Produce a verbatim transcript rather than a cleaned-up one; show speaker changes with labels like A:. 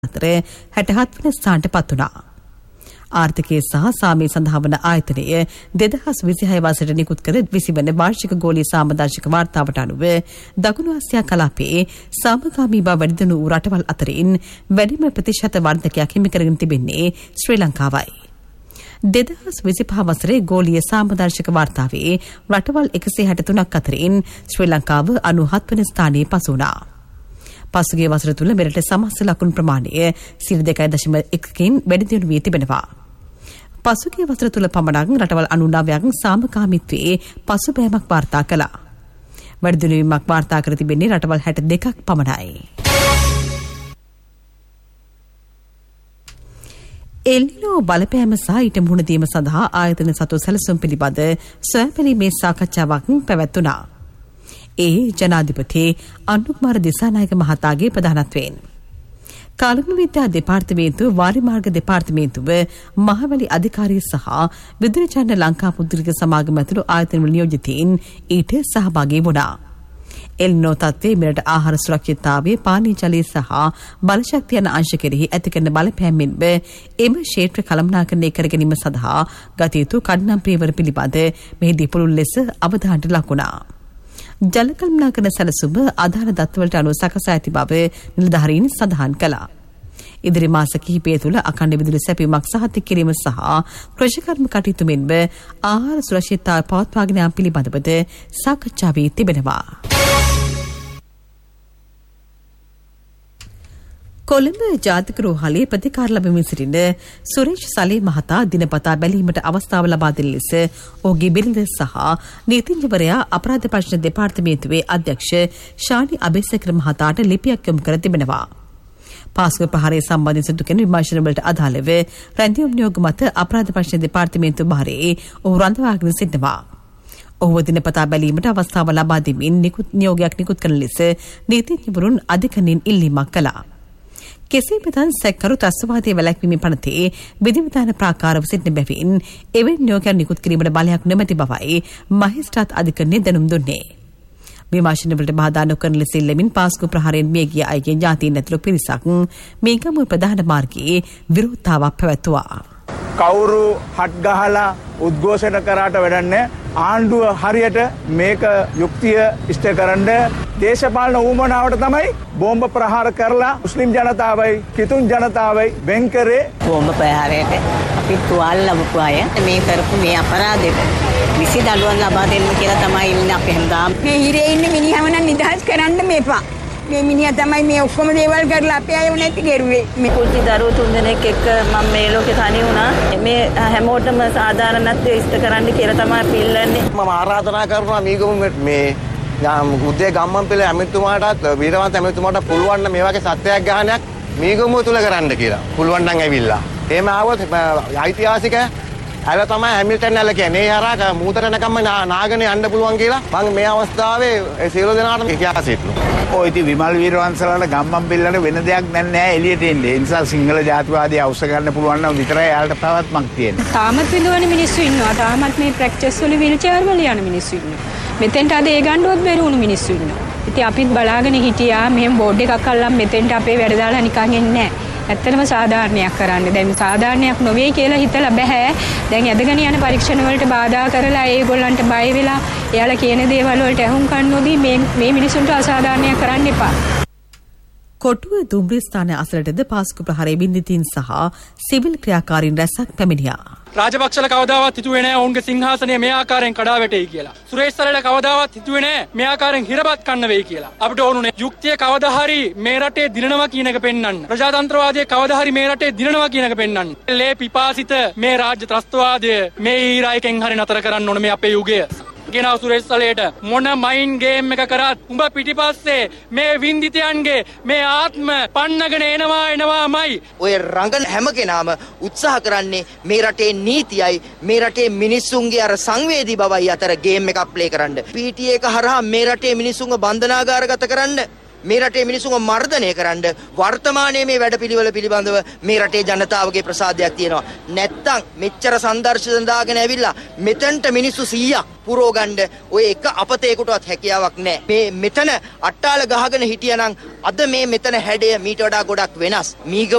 A: අතර හැටහත් වෙනි ස්ථානට පත් වුණා. ආර්ථිකයේ සහ සාමය සඳහා වන ආයතනය දෙදහස් විසිහය වසරට නිකුත් කර විසි වන වාර්ෂික ගෝලීය සාමදාර්ශනික වාර්තාවට අනුව දකුණු ආසියා කලාපයේ සාමගාමී බව වැඩිදියුණු වූ රටවල් අතරින් වැඩිම ප්‍රතිශත වර්ධකයක් හිමි කරගෙන තිබෙන්නේ ශ්‍රී ලංකාවයි. දෙදහස් විසිපහ වසරේ ගෝලීය සාමදාර්ශනික වාර්තාවේ රටවල් එකසිය හැට තුනක් අතරින් ශ්‍රී ලංකාව අනූහත් වන ස්ථානයේ පසු වුණා. පසුගිය වසර තුල මෙරට සමස්ත ලකුණු ප්‍රමාණය සියයට දෙකයි දශම එකකින් වැඩි දියුණු වී තිබෙනවා. පසුගිය වසර තුල පමණක් රටවල් අනූනවයක් සාමකාමීත්වයේ පසුබෑමක් වාර්තා කළා. වැඩි දියුණුවීමක් වාර්තා කර තිබෙන්නේ රටවල් හැට දෙකක් පමණයි. එල්නිනෝ බලපෑම සහ ඊට මුහුණ දීම සඳහා ආයතන සතු සැලසුම් පිළිබඳ සොයබැලීමේ සාකච්ඡාවක් පැවැත්වුණා. ඒ ජනාධිපති අනුකුමාර දිසානායක මහතාගේ ප්‍රධානත්වයෙන් කාලගුණ විද්‍යා දෙපාර්තමේන්තුව වාරිමාර්ග දෙපාර්තමේන්තුව මහවැලි අධිකාරිය සහ විදුලිචානන ලංකා පුද්ගලික සමාගම ඇතුළු ආයතනවල නියෝජිතයින් ඊට සහභාගී වුණා. එල්නෝ තත්ත්වයේ මෙරට ආහාර සුරක්ෂිතතාවය පානීය ජලය සහ බලශක්තිය යන අංශ කෙරෙහි ඇති කරන බලපෑමෙන්ම එම ක්ෂේත්‍ර කළමනාකරණය කර ගැනීම සඳහා ගත යුතු කඩනම් පියවර පිළිබඳ මෙහිදී පුළුල් ලෙස අවධානයට ලක් වුණා. ජල කළමනාකරණ සැලසුම අදාළ දත්වලට අනුව සකසා ඇති බව නිලධාරීන් සඳහන් කළා. ඉදිරි මාස කිහිපය තුළ අඛණ්ඩ විදුලි සැපයීමක් සහතික කිරීම සහ කෘෂිකර්ම කටයුතු මෙන්ම ආහාර සුරක්ෂිතතාවය පවත්වාගෙන යාම පිළිබඳවද සාකච්ඡා වී තිබෙනවා. කොළඹ ජාතික රෝහලේ ප්‍රතිකාර ලැබමින් සිටින සුරේෂ් සලේ මහතා දිනපතා බැලීමට අවස්ථාව ලබා දෙන ලෙස ඔහුගේ බිරිඳ සහ නීතිඥවරයා අපරාධ ප්‍රශ්න දෙපාර්තමේන්තුවේ අධ්‍යක්ෂ ශානි අබේසේකර මහතාට ලිපියක් යොමු කර තිබෙනවා. පාස්කු ප්‍රහාරය සම්බන්ධයෙන් සිදු කරන විමර්ශන වලට අදාළව රැඳවුම් නියෝග මත අපරාධ ප්‍රශ්න දෙපාර්තමේන්තුව භාරයේ ඔහු රඳවාගෙන සිටිනවා. ඔහුව දිනපතා බැලීමට අවස්ථාව ලබා දෙමින් නිකුත් නියෝගයක් නිකුත් කරන ලෙස නීතිඥවරුන් අධිකරණයෙන් ඉල්ලීමක් කළා. කෙසේ වෙතත් සැකකරු ත්‍රස්තවාදයේ වැළැක්වීමේ පනතේ විධිවිධාන ප්‍රාකාරව සිටින බැවින් එවැනි නියෝගයක් නිකුත් කිරීමට බලයක් නොමැති බවයි මහේස්ත්‍රාත් අධිකරණය දැනුම් දුන්නේ. විමර්ශන වලට බාධා නොකරන ලෙස ඉල්ලමින් පාස්කු ප්‍රහාරයෙන් මිය ගිය අයගේ ඥාතීන් ඇතුළු පිරිසක් මේගමුව ප්‍රධාන මාර්ගයේ විරෝධතාවක් පැවැත්වුවා.
B: කවුරු හට් ගහලා උද්ඝෝෂණ කරාට වැඩන්නේ ආණ්ඩුව හරියට මේක යුක්තිය ඉෂ්ට කරන්න දේශපාලන ඌමනාවට තමයි බෝම්බ ප්‍රහාර කරලා මුස්ලිම් ජනතාවයි කිතුන් ජනතාවයි වෙන් කරේ.
C: බෝම්බ ප්‍රහාරයට අපි තුවාල ලැබපු අය මේ කරපු මේ අපරාධෙට විසි දඬුවම් ලබා දෙන්න කියලා තමයි ඉන්නේ අපි හැමදාම.
D: මේ හිරේ ඉන්න මිනිහම නම් නිදහස් කරන්න මේපා. මේ මිනිහා තමයි මේ ඔක්කොම දේවල් කරලා අපේ අයව නැති කරුවේ.
E: මේ කුල්ති දරුවෝ තුන්දෙනෙක් එක්ක මම මේ ලෝකේ තනි වුණා. මේ හැමෝටම සාධාරණත්වය ඉෂ්ට කරන්න කියලා තමයි අපි ඉල්ලන්නේ.
F: මම ආරාධනා කරනවා මේගොම මේ උදේ ගම්මන් පෙළ ඇමතුමාටත් වීරවන්ත ඇමතුමාට පුළුවන් නම් මේ වගේ සත්‍යග්‍රහණයක් මේගොම තුල කරන්න කියලා. පුළුවන් නම් ඇවිල්ලා. එහෙම ආවොත් ඓතිහාසික ඇල තමයි හැමිල්ටන් ඇල කියන්නේ. ඒ හරහා මූතර නැකම්ම නාගෙන යන්න පුළුවන් කියලා මම මේ අවස්ථාවේ සියලු දෙනාටම කියා සිටිනවා.
B: ඔය ඉතින් විමල් වීරවංශලාට ගම්මන් බිල්ලට වෙන දෙයක් නැන්නේ එළියට එන්නේ. ඒ නිසා සිංහල ජාතිවාදී අවශ්‍ය ගන්න පුළුවන් නම් විතරයි යාලට පැවැත්මක් තියෙන්නේ.
G: තාමත් විඳවන මිනිස්සු ඉන්නවා. තාමත් මේ ප්‍රැක්ටිස් වල වීල්චෙයාර් වල යන මිනිස්සු ඉන්නවා. මෙතෙන්ට අද ඒ ගන්නවත් බැරි වුණු මිනිස්සු ඉන්නවා. ඉතින් අපිත් බලාගෙන හිටියා මෙහෙම බෝඩ් එකක් අල්ලන් මෙතෙන්ට අපේ වැඩ දාලා නිකන් එන්නේ නැහැ. ඇත්තටම සාධාරණයක් කරන්න. දැන් සාධාරණයක් නොවේ කියලා හිතලා බෑ. දැන් ඇදගෙන යන පරීක්ෂණ වලට බාධා කරලා ඒගොල්ලන්ට බය වෙලා එයාලා කියන දේවල් වලට අහුම්කන් නොදී මේ මේ මිනිසුන්ට අසාධාරණයක් කරන්න එපා.
A: කොටුව දුම්රිය ස්ථාන අසලටද පාස්කු ප්‍රහාරයේ බින්දිතීන් සහ සිවිල් ක්‍රියාකාරීන් රැසක් පැමිණියා.
H: රාජපක්ෂල කවදාවත් හිතුවේ නැහැ ඔවුන්ගේ සිංහාසනය මේ ආකාරයෙන් කඩා වැටෙයි කියලා. සුරේෂ් සරල කවදාවත් හිතුවේ නැහැ මේ ආකාරයෙන් හිරපත් කන්න වෙයි කියලා. අපිට ඕනුනේ යුක්තිය කවදා හරි මේ රටේ දිනනවා කියන එක පෙන්වන්න. ප්‍රජාතන්ත්‍රවාදය කවදා හරි මේ රටේ දිනනවා කියන එක පෙන්වන්න. ලේ පිපාසිත මේ රාජ්‍ය ත්‍රස්තවාදය මේ ඊරායකෙන් හරි නතර කරන්න ඕන මේ අපේ යුගය. ගෙනාව සුරේෂ් සලේට මොන මයින් ගේම් එක කරත් උඹ පිටිපස්සේ මේ වින්දිතයන්ගේ මේ ආත්ම පන්නගෙන එනවා එනවාමයි.
I: ඔය රංගන හැම කෙනාම උත්සාහ කරන්නේ මේ රටේ නීතියයි මේ රටේ මිනිස්සුන්ගේ අර සංවේදී බවයි අතර ගේම් එකක් ප්ලේ කරන්න. පී ටී එක හරහා මේ රටේ මිනිස්සුන්ව බන්ධනාගාරගත කරන්න මේ රටේ මිනිසුන්ව මර්ධනය කරන්න වර්තමානයේ මේ වැඩපිළිවෙල පිළිබඳව මේ රටේ ජනතාවගේ ප්‍රසාදයක් තියෙනවා. නැත්තම් මෙච්චර සංදර්ශන දාගෙන ඇවිල්ලා මෙතනට මිනිස්සු සීයක් පුරව ගන්න ඔය එක අපතේකටවත් හැකියාවක් නැහැ. මේ මෙතන අට්ටාල ගහගෙන හිටියනම් අද මේ මෙතන හැඩය මීට වඩා ගොඩක් වෙනස්. මීග